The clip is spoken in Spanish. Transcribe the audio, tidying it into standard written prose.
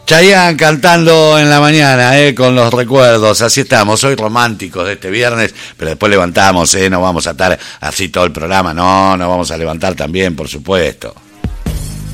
Chayanne cantando en la mañana, con los recuerdos, así estamos, hoy románticos de este viernes, pero después levantamos, no vamos a estar así todo el programa, no vamos a levantar también, por supuesto.